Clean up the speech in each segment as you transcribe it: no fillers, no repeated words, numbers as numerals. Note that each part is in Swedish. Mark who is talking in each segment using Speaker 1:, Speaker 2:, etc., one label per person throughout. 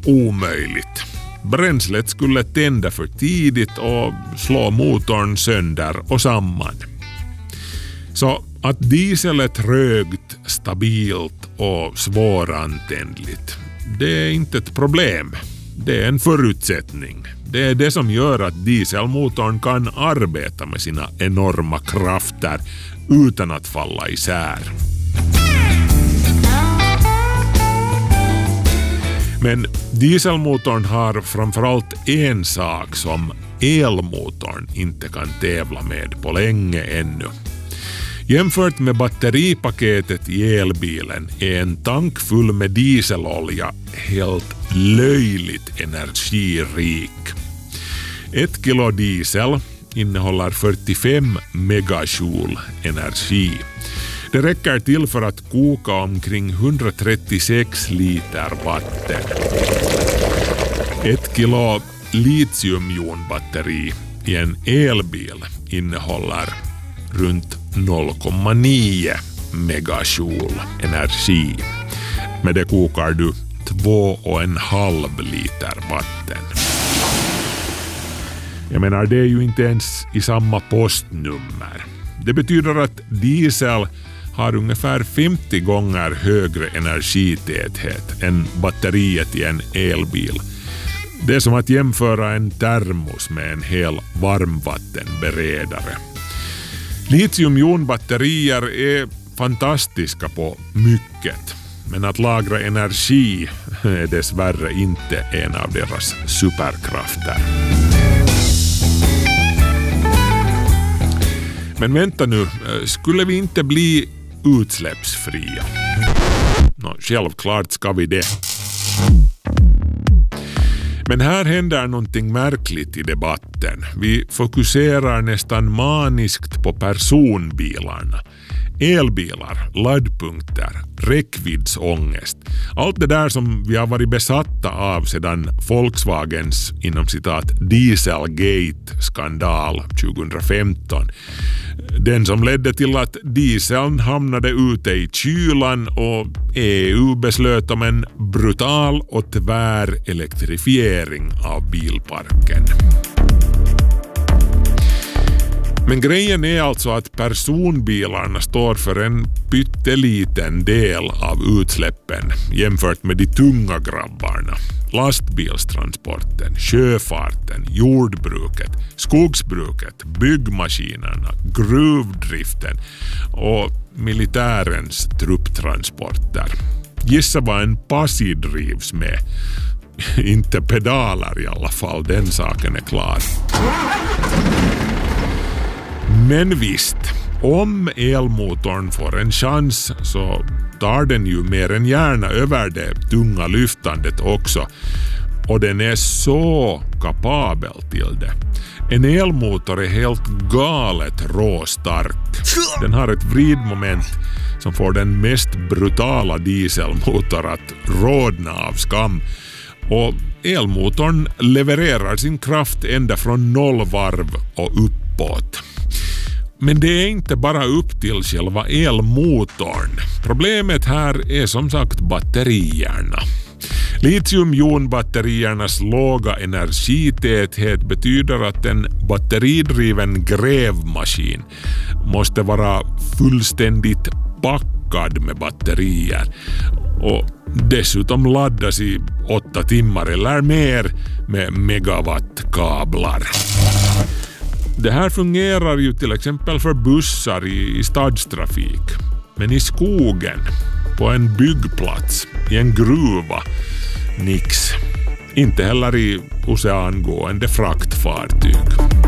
Speaker 1: omöjligt. Bränslet skulle tända för tidigt och slå motorn sönder och samman. Så att diesel är trögt, stabilt och svårantändligt, det är inte ett problem. Det är en förutsättning. Det är det som gör att dieselmotorn kan arbeta med sina enorma krafter utan att falla isär. Men dieselmotorn har framförallt en sak som elmotorn inte kan tävla med på länge ännu. Jämfört med batteripaketet i elbilen är en tank full med dieselolja helt löjligt energirik. 1 kilo diesel innehåller 45 megajoule energi. Det räcker till för att koka omkring 136 liter vatten. 1 kilo litiumjonbatteri i en elbil innehåller runt 0,9 megajoule energi. Med det kokar du 2,5 liter vatten. Jag menar, det är ju inte ens i samma postnummer. Det betyder att diesel har ungefär 50 gånger högre energitäthet än batteriet i en elbil. Det är som att jämföra en termos med en hel varmvattenberedare. Litiumjonbatterier är fantastiska på mycket, men att lagra energi är dessvärre inte en av deras superkrafter. Men vänta nu, skulle vi inte bli utsläppsfria? Självklart ska vi det. Men här händer någonting märkligt i debatten. Vi fokuserar nästan maniskt på personbilarna. Elbilar, laddpunkter, räckviddsångest. Allt det där som vi har varit besatta av sedan Volkswagens inom citat Dieselgate-skandal 2015. Den som ledde till att dieseln hamnade ute i kylan och EU beslöt om en brutal och tvär elektrifiering av bilparken. Men grejen är alltså att personbilarna står för en pytteliten del av utsläppen jämfört med de tunga grabbarna. Lastbilstransporten, sjöfarten, jordbruket, skogsbruket, byggmaskinerna, gruvdriften och militärens trupptransporter. Gissa vad en passi drivs med. Inte pedaler i alla fall, den saken är klar. Men visst, om elmotorn får en chans så tar den ju mer än gärna över det tunga lyftandet också. Och den är så kapabel till det. En elmotor är helt galet råstark. Den har ett vridmoment som får den mest brutala dieselmotor att rodna av skam. Och elmotorn levererar sin kraft ända från 0 varv och uppåt. Men det är inte bara upp till själva elmotorn. Problemet här är som sagt batterierna. Litiumjonbatteriernas låga energitäthet betyder att en batteridriven grävmaskin måste vara fullständigt packad med batterier och dessutom laddas i 8 timmar eller mer med megawattkablar. Det här fungerar ju till exempel för bussar i stadstrafik. Men i skogen, på en byggplats, i en gruva, nix. Inte heller i oceangående fraktfartyg.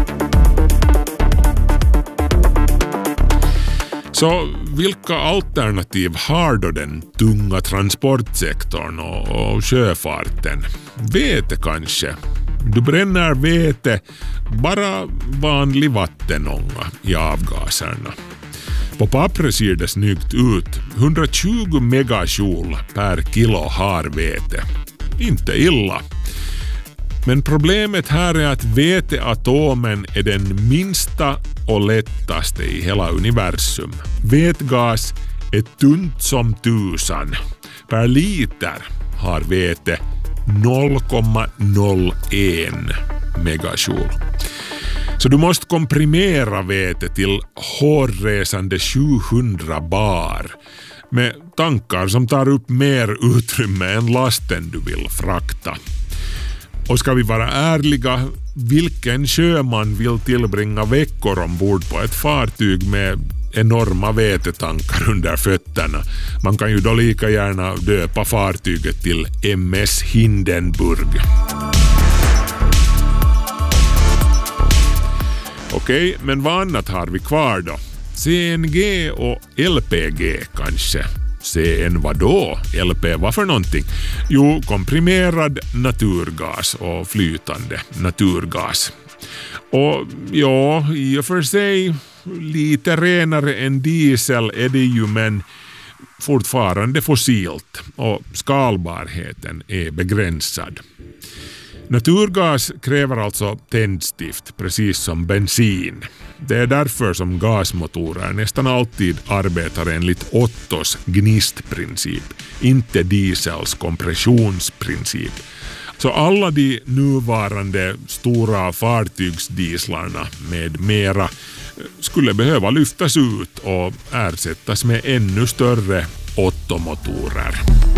Speaker 1: Så vilka alternativ har då den tunga transportsektorn och sjöfarten? Vete kanske. Du bränner vete, bara vanlig vattenånga i avgaserna. På pappret ser det snyggt ut. 120 megajoule per kilo harvete. Inte illa. Men problemet här är att veteatomen är den minsta och lättaste i hela universum. Vätgas är tunt som tusan. Per liter har vete 0,01 megajoule. Så du måste komprimera vete till hårresande 700 bar med tankar som tar upp mer utrymme än lasten du vill frakta. Och ska vi vara ärliga, vilken sjöman vill tillbringa veckor ombord på ett fartyg med enorma vetetankar under fötterna? Man kan ju då lika gärna döpa fartyget till MS Hindenburg. Okej, men vad annat har vi kvar då? CNG och LPG kanske. CN vad då? LP vad för någonting? Jo, komprimerad naturgas och flytande naturgas. Och ja, i och för sig lite renare än diesel är det ju, men fortfarande fossilt och skalbarheten är begränsad. Naturgas kräver alltså tändstift, precis som bensin. Det är därför som gasmotorer nästan alltid arbetar enligt Ottos gnistprincip, inte diesels kompressionsprincip. Så alla de nuvarande stora fartygsdieslarna med mera skulle behöva lyftas ut och ersättas med ännu större Otto-motorer.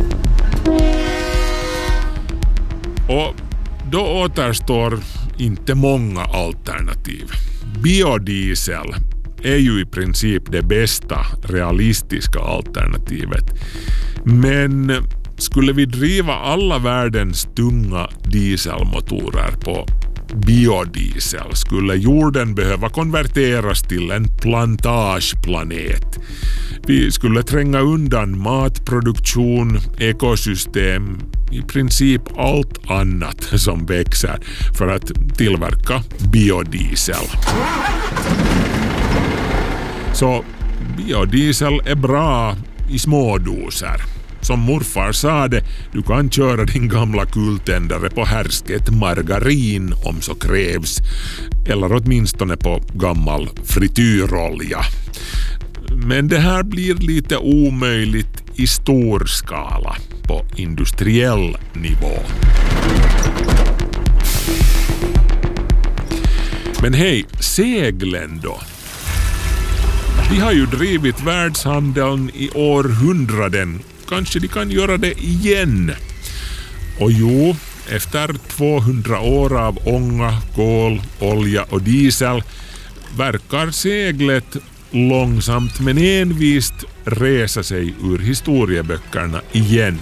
Speaker 1: Och då återstår inte många alternativ. Biodiesel är ju i princip det bästa realistiska alternativet. Men skulle vi driva alla världens tunga dieselmotorer på biodiesel skulle jorden behöva konverteras till en plantageplanet. Vi skulle tränga undan matproduktion, ekosystem, i princip allt annat som växer för att tillverka biodiesel. Så biodiesel är bra i små doser. Som morfar sa det, du kan köra din gamla kultändare på härsket margarin om så krävs. Eller åtminstone på gammal frityrolja. Men det här blir lite omöjligt i stor skala på industriell nivå. Men hej, seglen då? De har ju drivit världshandeln i århundraden. Kanske de kan göra det igen. Och jo, efter 200 år av ånga, kol, olja och diesel verkar seglet långsamt men envist resa sig ur historieböckerna igen.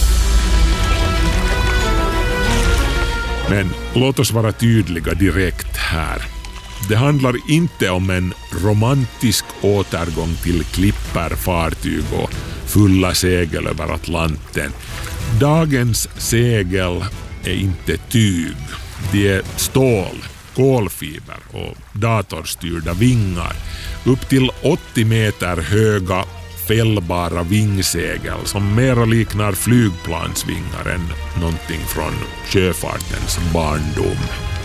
Speaker 1: Men låt oss vara tydliga direkt här. Det handlar inte om en romantisk återgång till klipperfartyg och fulla segel över Atlanten. Dagens segel är inte tyg. Det är stål, kolfiber och datorstyrda vingar. Upp till 80 meter höga fällbara vingsegel som mera liknar flygplansvingar än någonting från sjöfartens barndom.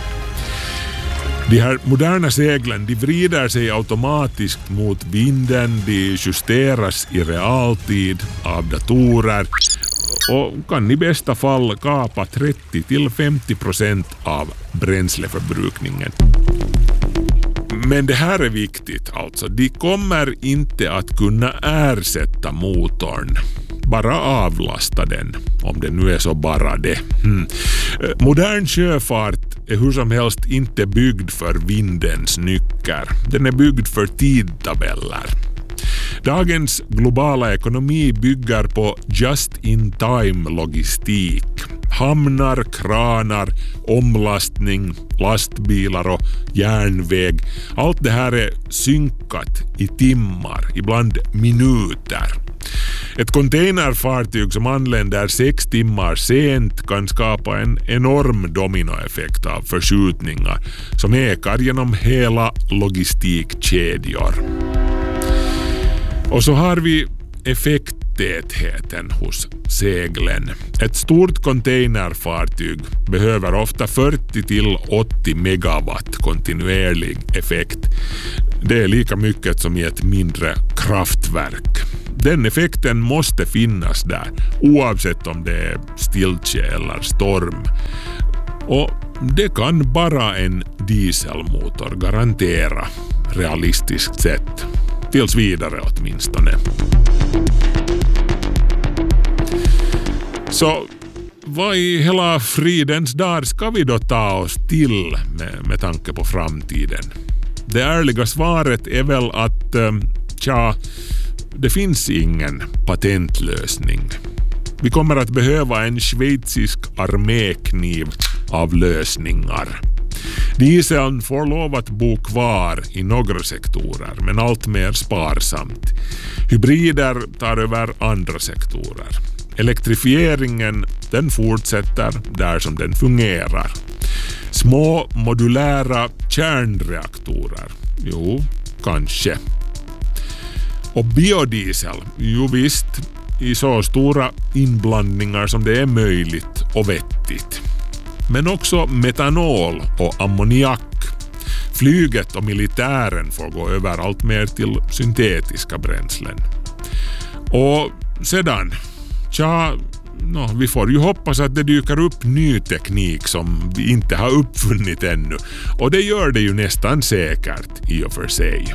Speaker 1: De här moderna seglen, de vrider sig automatiskt mot vinden, de justeras i realtid av datorer och kan i bästa fall kapa 30-50% av bränsleförbrukningen. Men det här är viktigt alltså, de kommer inte att kunna ersätta motorn. Bara avlasta den, om det nu är så bara det. Modern sjöfart är hur som helst inte byggd för vindens nycker. Den är byggd för tidtabeller. Dagens globala ekonomi bygger på just-in-time-logistik. Hamnar, kranar, omlastning, lastbilar och järnväg. Allt det här är synkat i timmar, ibland minuter. Ett containerfartyg som anländer 6 timmar sent kan skapa en enorm dominoeffekt av förskjutningar som ekar genom hela logistikkedjor. Och så har vi effekttätheten hos seglen. Ett stort containerfartyg behöver ofta 40-80 megawatt kontinuerlig effekt. Det är lika mycket som i ett mindre kraftverk. Den effekten måste finnas där, oavsett om det är stiltje eller storm. Och det kan bara en dieselmotor garantera, realistiskt sett. Tills vidare åtminstone. Så vad i hela fridens dag ska vi då ta oss till med tanke på framtiden? Det ärliga svaret är väl att det finns ingen patentlösning. Vi kommer att behöva en schweizisk armékniv av lösningar. Dieseln får lov att bo kvar i några sektorer, men allt mer sparsamt. Hybrider tar över andra sektorer. Elektrifieringen, den fortsätter där som den fungerar. Små modulära kärnreaktorer, jo, kanske. Och biodiesel, jo visst, i så stora inblandningar som det är möjligt och vettigt. Men också metanol och ammoniak. Flyget och militären får gå över allt mer till syntetiska bränslen. Och sedan, vi får ju hoppas att det dyker upp ny teknik som vi inte har uppfunnit ännu. Och det gör det ju nästan säkert i och för sig.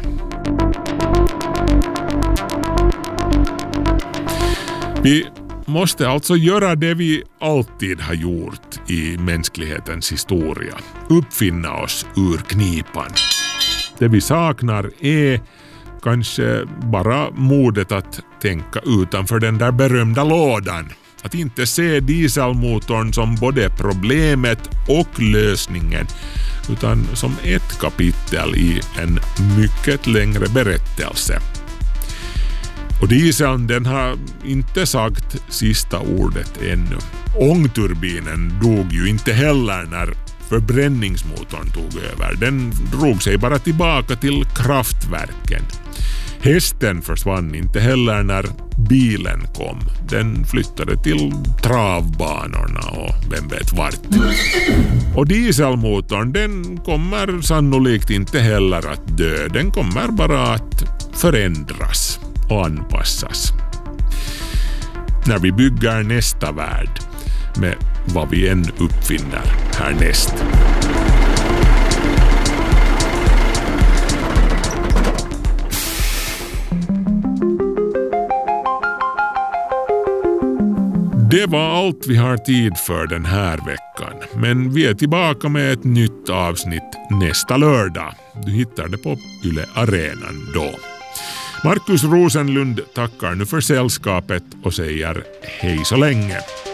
Speaker 1: Vi måste alltså göra det vi alltid har gjort i mänsklighetens historia. Uppfinna oss ur knipan. Det vi saknar är kanske bara modet att tänka utanför den där berömda lådan. Att inte se dieselmotorn som både problemet och lösningen, utan som ett kapitel i en mycket längre berättelse. Och dieseln, den har inte sagt sista ordet ännu. Ångturbinen dog ju inte heller när förbränningsmotorn tog över. Den drog sig bara tillbaka till kraftverken. Hästen försvann inte heller när bilen kom. Den flyttade till travbanorna och vem vet vart. Och dieselmotorn, den kommer sannolikt inte heller att dö. Den kommer bara att förändras och anpassas. När vi bygger nästa värld med vad vi än uppfinner härnäst. Det var allt vi har tid för den här veckan. Men vi är tillbaka med ett nytt avsnitt nästa lördag. Du hittar det på Yle Arenan då. Markus Rosenlund tackar nu för sällskapet och säger hej så länge.